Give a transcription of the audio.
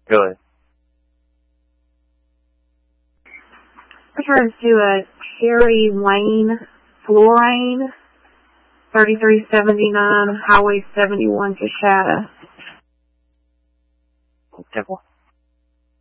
Go ahead. Referring to a Terry Wayne Florane, 3379 Highway 71, Coshada. Temple.